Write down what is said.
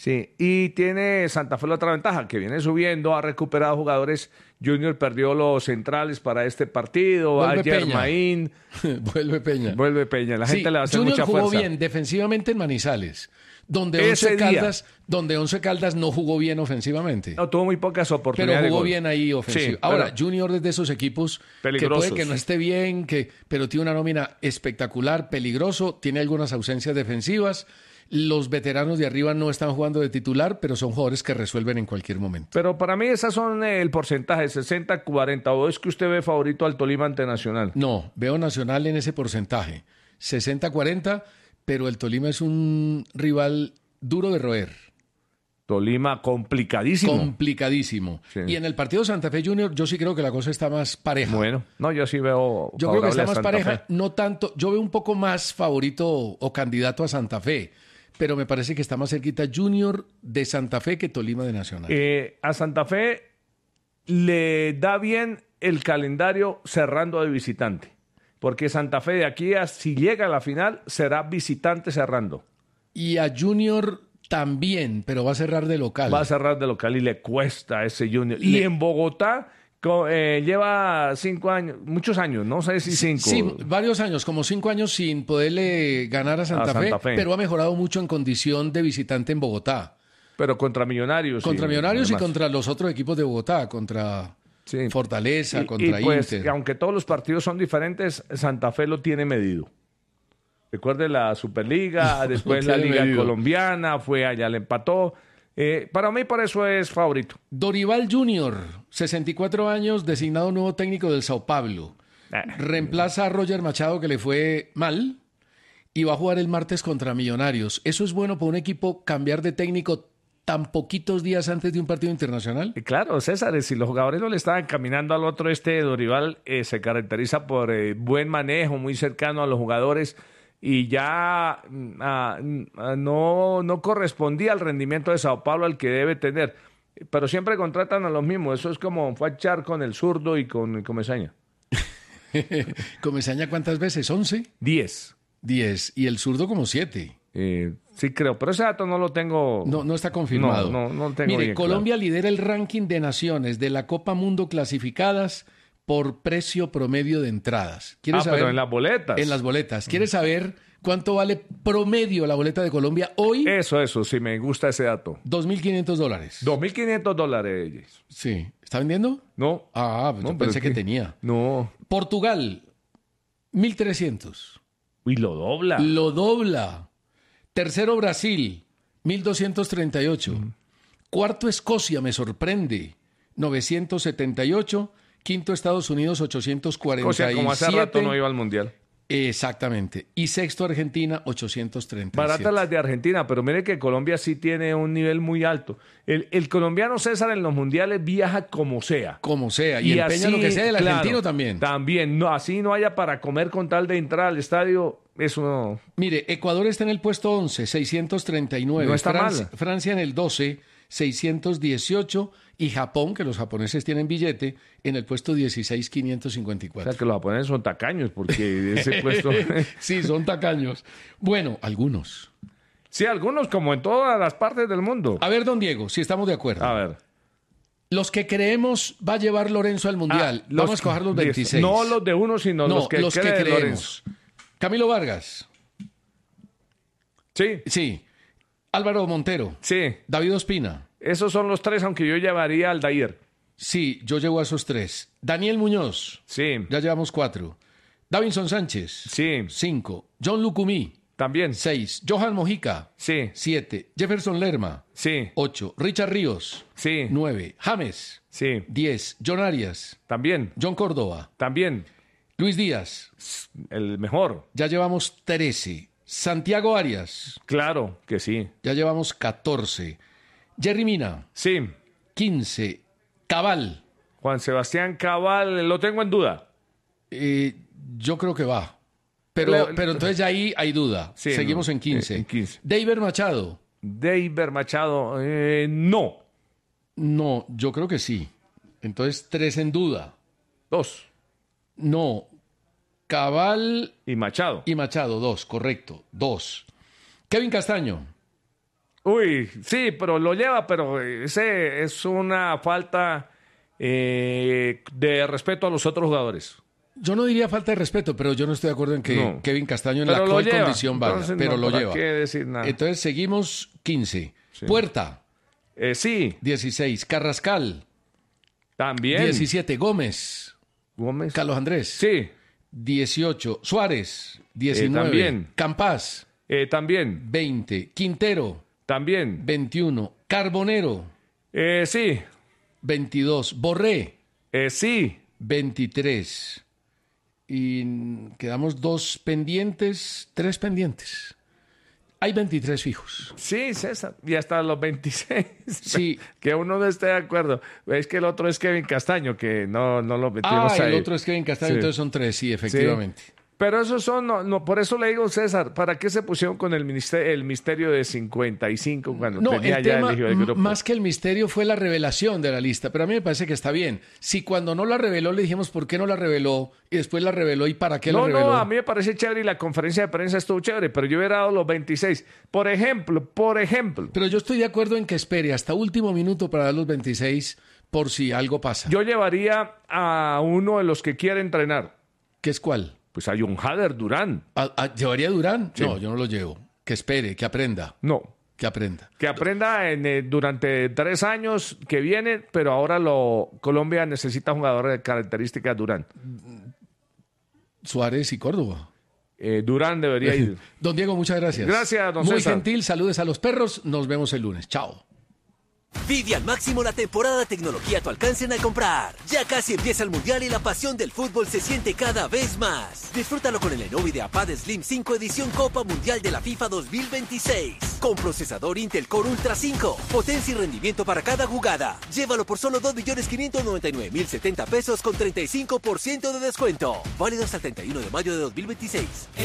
Sí, y tiene Santa Fe la otra ventaja, que viene subiendo, ha recuperado jugadores. Junior perdió los centrales para este partido, Vuelve a Peña. Germain, Vuelve Peña. vuelve Peña, la Sí, gente le va a hacer Junior mucha jugó fuerza. bien defensivamente en Manizales, Ese día. donde Once Caldas no jugó bien ofensivamente. No, tuvo muy pocas Pero oportunidades de jugó gol. bien ahí ofensivo. Sí, Ahora, pero Junior es de esos equipos que peligrosos. puede que no esté bien, pero tiene una nómina espectacular, peligroso, tiene algunas ausencias defensivas. Los veteranos de arriba no están jugando de titular, pero son jugadores que resuelven en cualquier momento. Pero para mí esas son el porcentaje, 60-40. ¿O es que usted ve favorito al Tolima ante Nacional? No, veo Nacional en ese porcentaje. 60-40, pero el Tolima es un rival duro de roer. Tolima complicadísimo. Complicadísimo. Sí. Y en el partido Santa Fe Junior, yo sí creo que la cosa está más pareja. Bueno, no, yo sí veo Yo creo que favorable está a más Santa pareja, Fe. no tanto. Yo veo un poco más favorito o candidato a Santa Fe, pero me parece que está más cerquita Junior de Santa Fe que Tolima de Nacional. A Santa Fe le da bien el calendario cerrando de visitante. Porque Santa Fe de aquí a si llega a la final será visitante cerrando. Y a Junior también, pero va a cerrar de local. Va a cerrar de local y le cuesta a ese Junior. Y en Bogotá lleva 5 años, muchos años, no sé si 5. Sí, varios años, como 5 años sin poderle ganar a Santa Fe, pero ha mejorado mucho en condición de visitante en Bogotá. Pero contra Millonarios. Contra Millonarios y contra los otros equipos de Bogotá, contra Fortaleza, contra pues, Inter. Aunque todos los partidos son diferentes, Santa Fe lo tiene medido. Recuerde la Superliga, después la Liga Colombiana, fue allá, le empató. Para mí, por eso es favorito. Dorival Junior, 64 años, designado nuevo técnico del Sao Paulo. Reemplaza a Roger Machado, que le fue mal, y va a jugar el martes contra Millonarios. ¿Eso es bueno para un equipo cambiar de técnico tan poquitos días antes de un partido internacional? Claro, César, si los jugadores no le estaban caminando al otro, Dorival se caracteriza por buen manejo, muy cercano a los jugadores, y ya no correspondía al rendimiento de Sao Paulo al que debe tener. Pero siempre contratan a los mismos. Eso es como fue a echar con el zurdo y con Comesaña. ¿Comesaña cuántas veces? ¿11? 10. 10. Y el zurdo como 7. Sí, creo. Pero ese dato no lo tengo. No está confirmado. No lo tengo. Mire, bien Colombia claro. lidera el ranking de naciones de la Copa Mundo clasificadas por precio promedio de entradas. ¿Quieres saber? Pero en las boletas. En las boletas. ¿Quieres saber cuánto vale promedio la boleta de Colombia hoy? Eso, sí, me gusta ese dato. $2.500. $2.500. Sí. ¿Está vendiendo? No. Pues yo pensé que tenía. No. Portugal, 1.300. Uy, lo dobla. Lo dobla. Tercero, Brasil, 1.238. Cuarto, Escocia, me sorprende, 978. Quinto, Estados Unidos, 847. O sea, como hace rato no iba al Mundial. Exactamente. Y sexto, Argentina, 837. Baratas las de Argentina, pero mire que Colombia sí tiene un nivel muy alto. El colombiano César en los mundiales viaja como sea. Como sea. Y empeña así, lo que sea, el claro, argentino también. También. No, así no haya para comer con tal de entrar al estadio, eso no. Mire, Ecuador está en el puesto 11, 639. No está mal. Francia en el 12, 618. Y Japón, que los japoneses tienen billete, en el puesto 16, 554. O sea, que los japoneses son tacaños, porque ese puesto... Sí, son tacaños. Bueno, algunos. Sí, algunos, como en todas las partes del mundo. A ver, don Diego, si estamos de acuerdo. A ver. Los que creemos va a llevar Lorenzo al Mundial. Vamos a escoger los 26. No los de uno, sino los que creemos. Lorenzo. Camilo Vargas. Sí. Sí. Álvaro Montero. Sí. David Ospina. Esos son los 3, aunque yo llevaría al Dair. Sí, yo llevo a esos 3. Daniel Muñoz. Sí. Ya llevamos 4. Davinson Sánchez. Sí. 5. John Lucumí. También. 6. Johan Mojica. Sí. 7. Jefferson Lerma. Sí. 8. Richard Ríos. Sí. 9. James. Sí. 10. John Arias. También. John Córdoba. También. Luis Díaz. El mejor. Ya llevamos 13. Santiago Arias. Claro que sí. Ya llevamos 14. Jerry Mina. Sí. 15. Cabal. Juan Sebastián Cabal, lo tengo en duda. Yo creo que va. Pero entonces ya ahí hay duda. Sí, seguimos no, en 15. en 15. David Machado. David Machado, no. No, yo creo que sí. Entonces 3 en duda. 2. No. Cabal Y Machado. y Machado, 2, correcto. 2. Kevin Castaño. Uy, sí, pero lo lleva, pero ese es una falta de respeto a los otros jugadores. Yo no diría falta de respeto, pero yo no estoy de acuerdo en que Kevin Castaño en la actual condición vaya, pero lo lleva. ¿Qué decir nada? Entonces seguimos 15. Sí. Puerta. Sí. 16. Carrascal. También. 17. Gómez. Carlos Andrés. Sí. 18. Suárez. 19. También. Campas. También. 20. Quintero. También. 21. Carbonero. Sí. 22. Borré. Sí. 23. Y quedamos 3 pendientes. Hay 23 fijos. Sí, César. Y hasta los 26. Sí. Que uno no esté de acuerdo. Es que el otro es Kevin Castaño, que no lo metimos ahí. El otro es Kevin Castaño, sí. Entonces son 3, sí, efectivamente. Sí. Pero esos son, por eso le digo, César, ¿para qué se pusieron con el misterio de 55 cuando tenía ya elegido el grupo? Más que el misterio fue la revelación de la lista, pero a mí me parece que está bien. Si cuando no la reveló le dijimos por qué no la reveló y después la reveló y para qué la reveló. No, a mí me parece chévere y la conferencia de prensa estuvo chévere, pero yo hubiera dado los 26. Por ejemplo. Pero yo estoy de acuerdo en que espere hasta último minuto para dar los 26 por si algo pasa. Yo llevaría a uno de los que quiere entrenar. ¿Qué es cuál? Pues hay un Jader Durán. ¿Llevaría a Durán? Sí. No, yo no lo llevo. Que espere, que aprenda. No. Que aprenda. Que aprenda durante 3 años que viene, pero ahora Colombia necesita jugadores de características Durán. Suárez y Córdoba. Durán debería ir. Don Diego, muchas gracias. Gracias, don Muy César. gentil, saludes a los perros. Nos vemos el lunes. Chao. Vive al máximo la temporada de tecnología a tu alcance en Alcomprar. Ya casi empieza el Mundial y la pasión del fútbol se siente cada vez más. Disfrútalo con el Lenovo IdeaPad Slim 5 edición Copa Mundial de la FIFA 2026. Con procesador Intel Core Ultra 5. Potencia y rendimiento para cada jugada. Llévalo por solo 2.599.070 pesos con 35% de descuento. Válido hasta el 31 de mayo de 2026.